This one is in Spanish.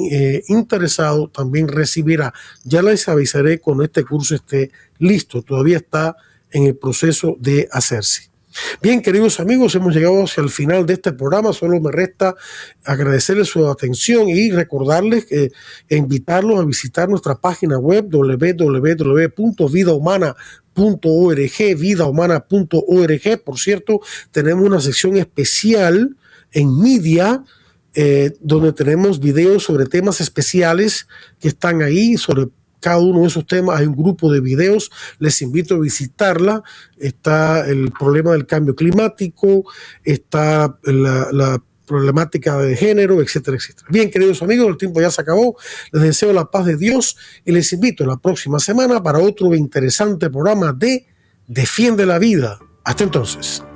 interesado también recibirá. Ya les avisaré cuando este curso esté listo. Todavía está en el proceso de hacerse. Bien, queridos amigos, hemos llegado hacia el final de este programa. Solo me resta agradecerles su atención y recordarles e invitarlos a visitar nuestra página web www.vidahumana.org. Por cierto, tenemos una sección especial en Media, donde tenemos videos sobre temas especiales que están ahí, sobre cada uno de esos temas. Hay un grupo de videos, les invito a visitarla. Está el problema del cambio climático, está la problemática de género, etcétera, etcétera. Bien, queridos amigos, el tiempo ya se acabó. Les deseo la paz de Dios y les invito la próxima semana para otro interesante programa de Defiende la Vida. Hasta entonces.